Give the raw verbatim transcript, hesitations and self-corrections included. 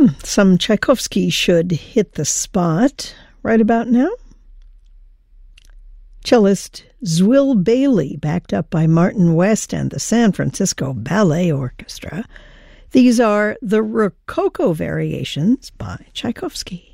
Hmm, some Tchaikovsky should hit the spot right about now. Cellist Zwill Bailey, backed up by Martin West and the San Francisco Ballet Orchestra. These are the Rococo Variations by Tchaikovsky.